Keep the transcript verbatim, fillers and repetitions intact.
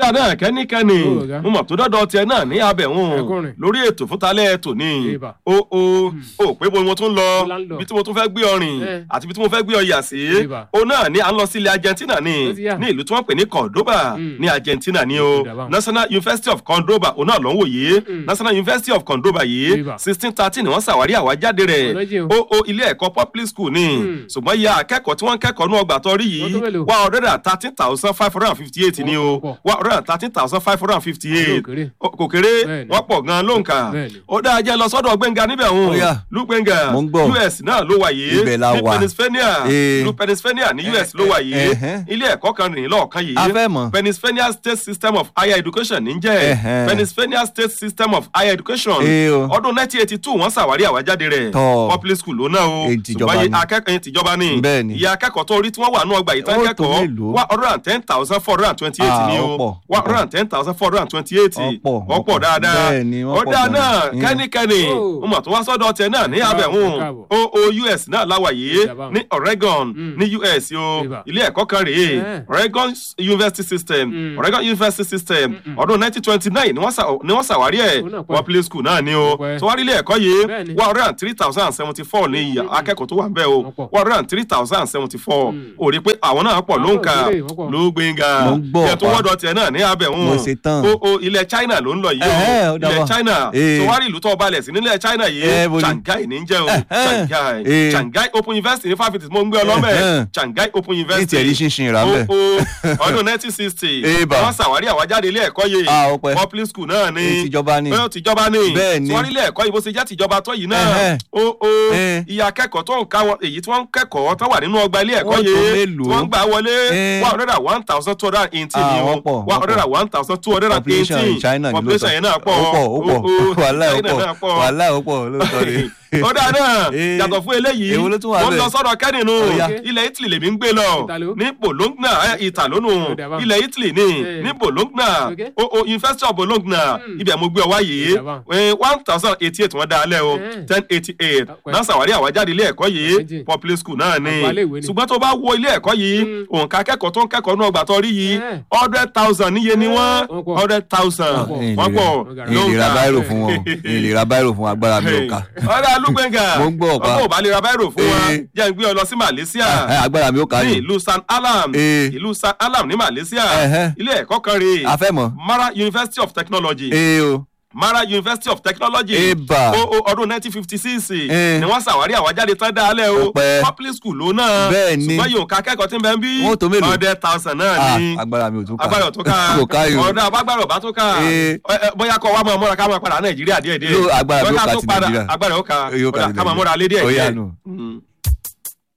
ọ̀dà náà kẹ́nikẹ́ni mo mọ̀ tó dọ́dọ̀ tiẹ̀ náà ní abẹ̀hún lórí ètò fún talẹ́ tòní o o o pé bo mo tún lọ bí tí mo tún fẹ́ gbé ọrìn àti bí tí mo fẹ́ gbé ọyà sí o náà ní à ń lọ sí ilẹ̀ Argentina ní ní ìlú tí wọ́n pè ní Cordoba ní Argentina ní o National University of Cordoba o náà ló ń wòye National University of Cordoba yìí sixteen thirteen ni wọ́n ṣàwárí àwájáde rẹ̀ o o ilé ẹ̀kọ́ public school ní ṣùgbọ́n iye akẹ́kọ̀ọ́ tí wọ́n ń kẹ́kọ̀ọ́ ní ọgbà tọ́rí yìí one hundred and thirteen thousand five hundred and fifty eight ni o one hundred and thirteen thousand five hundred and fifty eight kò kéré wọ́n pọ̀ gan ló ń kà ó dáa jẹ́ lọ sọ́dọ̀ Gbẹ́ngà níbẹ̀ òun lú Gbẹ́ngà U S náà ló wà yìí ní Pennsylvania lú Pennsylvania ní U S ló wà yìí ilé ẹ̀kọ́ kan rìn lọ́ọ̀kan yìí Pennsylvania State System of Higher Education ní jẹ́ Pennsylvania State System of Higher Education ọdún nineteen eighty two wọ́n ṣàwárí àwájáde rẹ̀ public school ló náà o ṣùgbọ́n akẹ́kọ̀ọ́ tìjọba ní iye akẹ́kọ̀ọ́ tó rí tí wọ́n wà ní ọgbà yìí tán kẹ́kọ̀ọ́ one hundred and ten thousand four hundred and twenty eight ni o one hundred and ten thousand four hundred and twenty eight ọ̀pọ̀ dáadáa ọ̀dà náà kẹ́nikẹ́ni mo mọ̀ tó wá sọ́dọ̀ tẹ̀ náà ní abẹ̀hún o o U S náà láwà yìí ní Oregon ní U S o ilé ẹ̀kọ́ kan rèé Oregon University System Oregon University System ọdún nineteen twenty nine ni wọ́n ṣàwárí ẹ̀ public school náà ni o tó wá rí ilé ẹ̀kọ́ yìí one hundred and three thousand and seventy four ní akẹ́kọ̀ọ́ tó wà ń bẹ̀ o one hundred and three thousand and seventy four ò rí pé àwọn náà pọ̀ ló ń kà ló Gbẹ́ngà ẹ̀ tó wọ́dọ̀ tiẹ̀ náà ní abẹ̀hún o o ilẹ̀ China ló ń lọ yìí o ilẹ̀ China tó wá rí ìlú tó balẹ̀ sí nílẹ̀ China yìí Shanghai ní jẹ́ o Shanghai Shanghai Open University ní fáfitì mo ń gbé ọlọ́mẹ̀ Shanghai Open University o o ọdún nineteen sixty wọ́n ṣàwárí àwájáde ilé ẹ̀kọ́ yìí public school náà ní tìjọba ní wọ́n rí ilé ẹ̀kọ́ yìí bó ṣe jẹ́ tìjọba tó yìí náà o o iye akẹ́kọ̀ọ́ tó ń ká wọn èyí tí wọ́n ń kẹ́kọ̀ọ́ tó wà nínú ọgbà ilé ẹ̀kọ́ yìí tí wọ́n ń gbà wọlé one hundred and one thousand two hundred and eighteen ni o one hundred and one thousand two hundred and eighteen population yẹn náà pọ̀ ó pọ̀ wàhálà ó pọ̀ wàhálà ó pọ̀ lóòótọ́ ni. ó dáa náà yàtọ̀ fún eléyìí wọ́n lọ sọ́dọ̀ kẹ́nìnú ilẹ̀ Italy lèmi ń gbé lọ ní Bologna ìtàlónù ilẹ̀ Italy ní ní Bologna o o University of Bologna ibẹ̀ mo gbé ọ wáyé one thousand eighty eight wọ́n dá alẹ́ o ten eighty eight náà ṣàwárí àwájáde ilé ẹ̀kọ́ yìí public school náà ni ṣùgbọ́n tó bá wo ilé ẹ̀kọ́ yìí òǹkà akẹ́kọ̀ọ́ tó ń kẹ́kọ̀ọ́ náà ọgbà tó rí yìí hundred thousand níye ni wọ́n hundred thousand wọ́n pọ̀ ìlera báyìí fún wọn ìlera báyìí fún agbára mi ò ká. ọ̀rẹ́ Lú Gbẹ́ngà ọkọ̀ ò bá lè ra báyìí fún wa jẹ́ ń gbé ọ lọ sí Malaysia agbára mi ò ká ní ìlú San Alam ìlú San Alam ní Malaysia ilé ẹ̀kọ́ kan rèé Mara University of Technology. Mara University of Technology o o ọdún nineteen fifty six ni wọ́n ṣàwárí àwájáde tán dáálẹ̀ o public school ló náà ṣùgbọ́n yóò ká kẹ́kọ̀ọ́ tí ń bẹ ń bí hundred thousand náà ni agbára mi ò tó ká agbára tó ká ọ̀dọ̀ agbára ọ̀bá tó ká bóyá kọ́ wa máa múra ká máa padà Nàìjíríà díẹ̀ díẹ̀ agbára mi ò ká ti Nàìjíríà agbára ó ká ká máa múra lé díẹ̀ díẹ̀.